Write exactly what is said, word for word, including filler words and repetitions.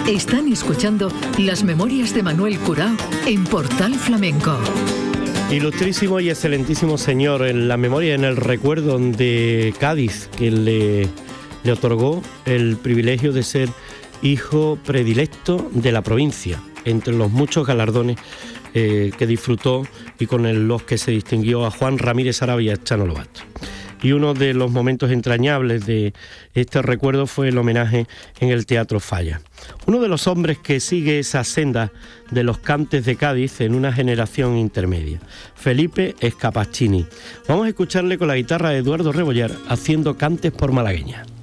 Están escuchando las memorias de Manuel Curao en Portal Flamenco. Ilustrísimo y excelentísimo señor, en la memoria, en el recuerdo de Cádiz, que le, le otorgó el privilegio de ser hijo predilecto de la provincia, entre los muchos galardones eh, que disfrutó y con el, los que se distinguió a Juan Ramírez Arabia y a Chano Lobato. Y uno de los momentos entrañables de este recuerdo fue el homenaje en el Teatro Falla. Uno de los hombres que sigue esa senda de los cantes de Cádiz en una generación intermedia, Felipe Scapacchini. Vamos a escucharle con la guitarra de Eduardo Rebollar haciendo Cantes por Malagueña.